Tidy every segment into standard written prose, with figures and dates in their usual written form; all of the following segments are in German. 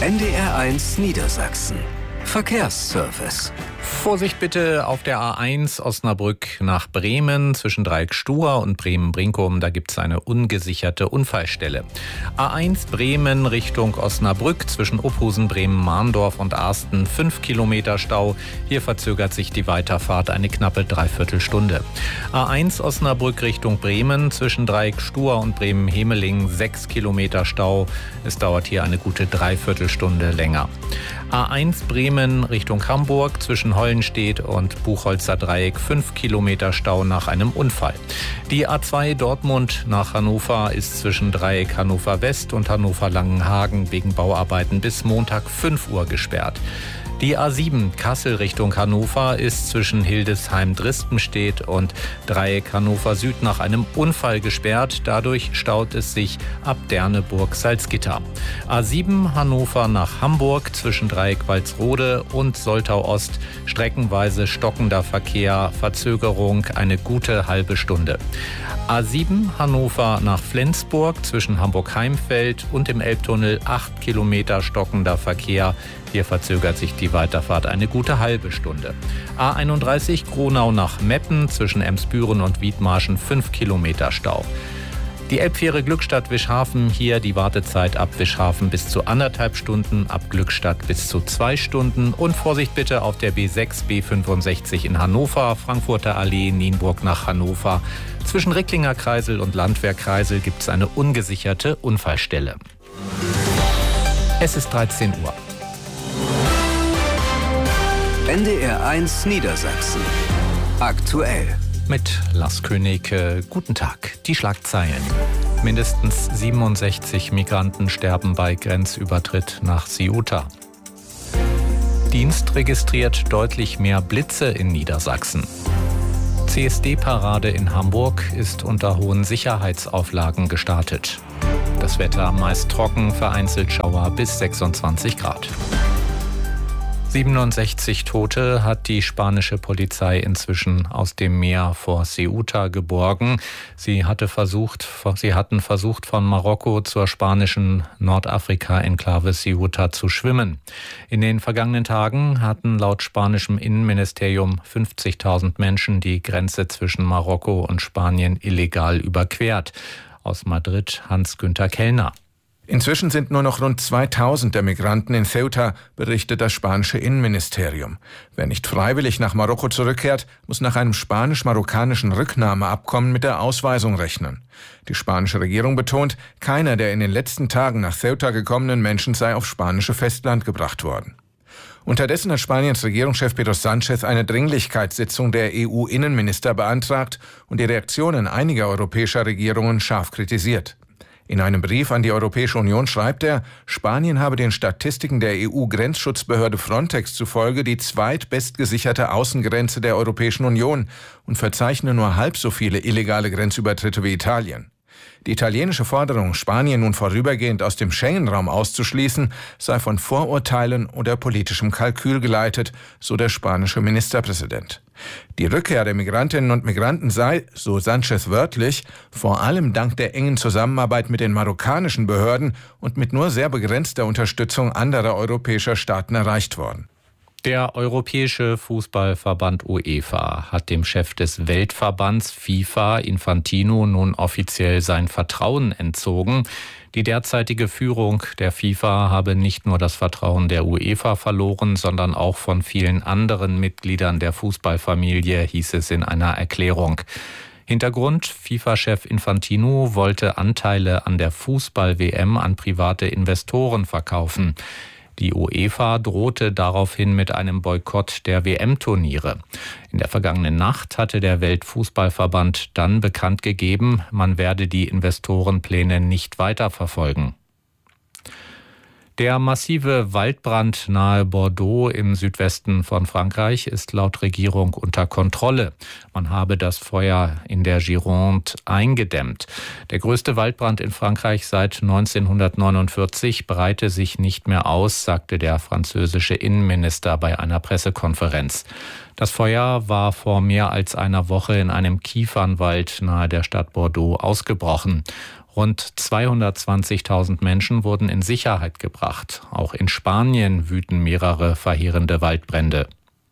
NDR1 Niedersachsen. Verkehrsservice. Vorsicht bitte auf der A1 Osnabrück nach Bremen zwischen Dreieck-Stur und Bremen-Brinkum. Da gibt es eine ungesicherte Unfallstelle. A1 Bremen Richtung Osnabrück zwischen Uphusen, Bremen-Mahndorf und Arsten 5 Kilometer Stau. Hier verzögert sich die Weiterfahrt eine knappe Dreiviertelstunde. A1 Osnabrück Richtung Bremen zwischen Dreieck-Stur und Bremen-Hemeling 6 Kilometer Stau. Es dauert hier eine gute Dreiviertelstunde länger. A1 Bremen Richtung Hamburg zwischen Hollenstedt und Buchholzer Dreieck 5 Kilometer Stau nach einem Unfall. Die A2 Dortmund nach Hannover ist zwischen Dreieck Hannover West und Hannover Langenhagen wegen Bauarbeiten bis Montag 5 Uhr gesperrt. Die A7 Kassel Richtung Hannover ist zwischen Hildesheim-Drispenstedt und Dreieck Hannover Süd nach einem Unfall gesperrt. Dadurch staut es sich ab Derneburg-Salzgitter. A7 Hannover nach Hamburg zwischen Dreieck Walsrode und Soltau Ost streckenweise stockender Verkehr, Verzögerung eine gute halbe Stunde. A7 Hannover nach Flensburg zwischen Hamburg-Heimfeld und dem Elbtunnel 8 Kilometer stockender Verkehr. Hier verzögert sich die Weiterfahrt eine gute halbe Stunde. A31 Kronau nach Meppen zwischen Emsbüren und Wiedmarschen 5 Kilometer Stau. Die Elbfähre Glückstadt-Wischhafen, hier die Wartezeit ab Wischhafen bis zu 1,5 Stunden, ab Glückstadt bis zu 2 Stunden. Und Vorsicht bitte auf der B6, B65 in Hannover, Frankfurter Allee, Nienburg nach Hannover. Zwischen Ricklinger Kreisel und Landwehrkreisel gibt es eine ungesicherte Unfallstelle. Es ist 13 Uhr. NDR1 Niedersachsen. Aktuell. Mit Lars König, guten Tag. Die Schlagzeilen. Mindestens 67 Migranten sterben bei Grenzübertritt nach Ceuta. Dienst registriert deutlich mehr Blitze in Niedersachsen. CSD-Parade in Hamburg ist unter hohen Sicherheitsauflagen gestartet. Das Wetter meist trocken, vereinzelt Schauer bis 26 Grad. 67 Tote hat die spanische Polizei inzwischen aus dem Meer vor Ceuta geborgen. Sie hatten versucht, von Marokko zur spanischen Nordafrika-Enklave Ceuta zu schwimmen. In den vergangenen Tagen hatten laut spanischem Innenministerium 50.000 Menschen die Grenze zwischen Marokko und Spanien illegal überquert. Aus Madrid Hans-Günther Kellner. Inzwischen sind nur noch rund 2000 der Migranten in Ceuta, berichtet das spanische Innenministerium. Wer nicht freiwillig nach Marokko zurückkehrt, muss nach einem spanisch-marokkanischen Rücknahmeabkommen mit der Ausweisung rechnen. Die spanische Regierung betont, keiner der in den letzten Tagen nach Ceuta gekommenen Menschen sei aufs spanische Festland gebracht worden. Unterdessen hat Spaniens Regierungschef Pedro Sánchez eine Dringlichkeitssitzung der EU-Innenminister beantragt und die Reaktionen einiger europäischer Regierungen scharf kritisiert. In einem Brief an die Europäische Union schreibt er, Spanien habe den Statistiken der EU-Grenzschutzbehörde Frontex zufolge die zweitbestgesicherte Außengrenze der Europäischen Union und verzeichne nur halb so viele illegale Grenzübertritte wie Italien. Die italienische Forderung, Spanien nun vorübergehend aus dem Schengen-Raum auszuschließen, sei von Vorurteilen oder politischem Kalkül geleitet, so der spanische Ministerpräsident. Die Rückkehr der Migrantinnen und Migranten sei, so Sánchez wörtlich, vor allem dank der engen Zusammenarbeit mit den marokkanischen Behörden und mit nur sehr begrenzter Unterstützung anderer europäischer Staaten erreicht worden. Der Europäische Fußballverband UEFA hat dem Chef des Weltverbands FIFA, Infantino, nun offiziell sein Vertrauen entzogen. Die derzeitige Führung der FIFA habe nicht nur das Vertrauen der UEFA verloren, sondern auch von vielen anderen Mitgliedern der Fußballfamilie, hieß es in einer Erklärung. Hintergrund: FIFA-Chef Infantino wollte Anteile an der Fußball-WM an private Investoren verkaufen. Die UEFA drohte daraufhin mit einem Boykott der WM-Turniere. In der vergangenen Nacht hatte der Weltfußballverband dann bekannt gegeben, man werde die Investorenpläne nicht weiterverfolgen. Der massive Waldbrand nahe Bordeaux im Südwesten von Frankreich ist laut Regierung unter Kontrolle. Man habe das Feuer in der Gironde eingedämmt. Der größte Waldbrand in Frankreich seit 1949 breite sich nicht mehr aus, sagte der französische Innenminister bei einer Pressekonferenz. Das Feuer war vor mehr als einer Woche in einem Kiefernwald nahe der Stadt Bordeaux ausgebrochen. Rund 220.000 Menschen wurden in Sicherheit gebracht. Auch in Spanien wüten mehrere verheerende Waldbrände.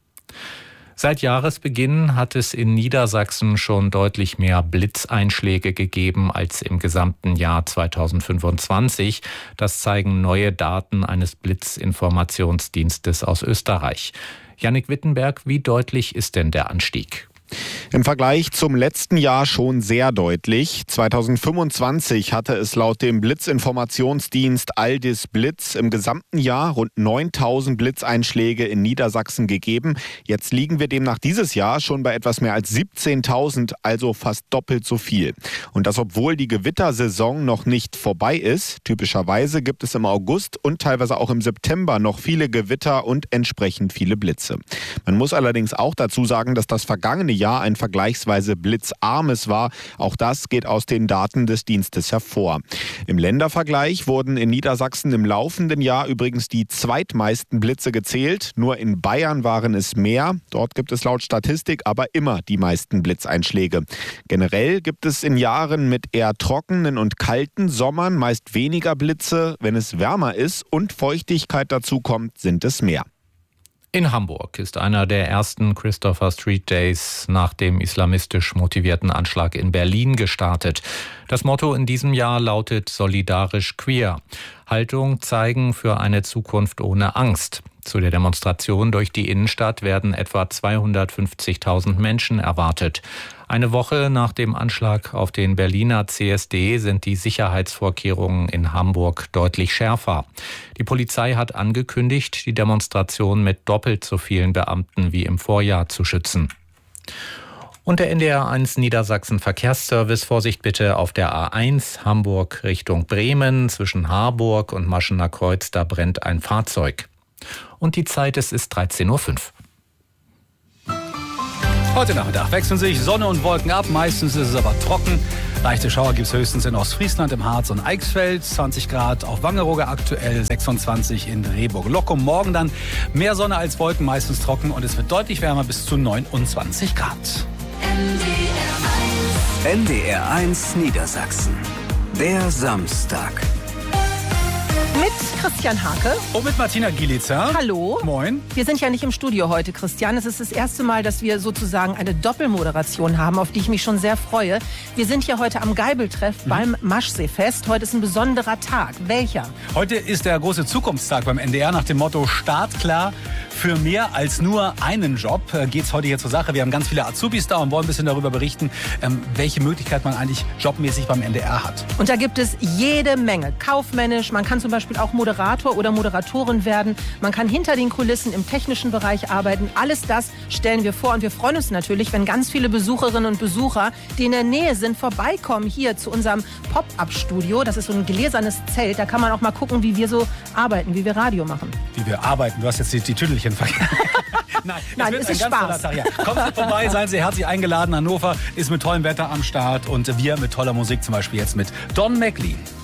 Seit Jahresbeginn hat es in Niedersachsen schon deutlich mehr Blitzeinschläge gegeben als im gesamten Jahr 2025. Das zeigen neue Daten eines Blitzinformationsdienstes aus Österreich. Jannik Wittenberg, wie deutlich ist denn der Anstieg? Im Vergleich zum letzten Jahr schon sehr deutlich. 2025 hatte es laut dem Blitzinformationsdienst Aldis Blitz im gesamten Jahr rund 9.000 Blitzeinschläge in Niedersachsen gegeben. Jetzt liegen wir demnach dieses Jahr schon bei etwas mehr als 17.000, also fast doppelt so viel. Und das, obwohl die Gewittersaison noch nicht vorbei ist. Typischerweise gibt es im August und teilweise auch im September noch viele Gewitter und entsprechend viele Blitze. Man muss allerdings auch dazu sagen, dass das vergangene Jahr ein vergleichsweise blitzarmes war. Auch das geht aus den Daten des Dienstes hervor. Im Ländervergleich wurden in Niedersachsen im laufenden Jahr übrigens die zweitmeisten Blitze gezählt. Nur in Bayern waren es mehr. Dort gibt es laut Statistik aber immer die meisten Blitzeinschläge. Generell gibt es in Jahren mit eher trockenen und kalten Sommern meist weniger Blitze. Wenn es wärmer ist und Feuchtigkeit dazu kommt, sind es mehr. In Hamburg ist einer der ersten Christopher Street Days nach dem islamistisch motivierten Anschlag in Berlin gestartet. Das Motto in diesem Jahr lautet solidarisch queer. Haltung zeigen für eine Zukunft ohne Angst. Zu der Demonstration durch die Innenstadt werden etwa 250.000 Menschen erwartet. Eine Woche nach dem Anschlag auf den Berliner CSD sind die Sicherheitsvorkehrungen in Hamburg deutlich schärfer. Die Polizei hat angekündigt, die Demonstration mit doppelt so vielen Beamten wie im Vorjahr zu schützen. Und der NDR1 Niedersachsen Verkehrsservice, Vorsicht bitte auf der A1 Hamburg Richtung Bremen zwischen Harburg und Maschener Kreuz, da brennt ein Fahrzeug. Und die Zeit, es ist 13.05 Uhr. Heute Nachmittag wechseln sich Sonne und Wolken ab. Meistens ist es aber trocken. Leichte Schauer gibt es höchstens in Ostfriesland, im Harz und Eichsfeld. 20 Grad auf Wangerooge aktuell, 26 in Rehburg-Lockum. Morgen dann mehr Sonne als Wolken, meistens trocken. Und es wird deutlich wärmer, bis zu 29 Grad. NDR1 Niedersachsen. Der Samstag. Mit Christian Hake. Und mit Martina Gielitzer. Hallo. Moin. Wir sind ja nicht im Studio heute, Christian. Es ist das erste Mal, dass wir sozusagen eine Doppelmoderation haben, auf die ich mich schon sehr freue. Wir sind hier heute am Geibeltreff beim Maschseefest. Heute ist ein besonderer Tag. Welcher? Heute ist der große Zukunftstag beim NDR nach dem Motto Startklar. Für mehr als nur einen Job geht's heute hier zur Sache. Wir haben ganz viele Azubis da und wollen ein bisschen darüber berichten, welche Möglichkeit man eigentlich jobmäßig beim NDR hat. Und da gibt es jede Menge. Kaufmännisch, man kann zum Beispiel auch Moderator oder Moderatorin werden. Man kann hinter den Kulissen im technischen Bereich arbeiten. Alles das stellen wir vor. Und wir freuen uns natürlich, wenn ganz viele Besucherinnen und Besucher, die in der Nähe sind, vorbeikommen hier zu unserem Pop-Up-Studio. Das ist so ein gläsernes Zelt. Da kann man auch mal gucken, wie wir so arbeiten, wie wir Radio machen. Wie wir arbeiten. Du hast jetzt die Tüdelchen vergessen. Nein, es ist Spaß. Ja. Kommen Sie vorbei, seien Sie herzlich eingeladen. Hannover ist mit tollem Wetter am Start und wir mit toller Musik, zum Beispiel jetzt mit Don McLean.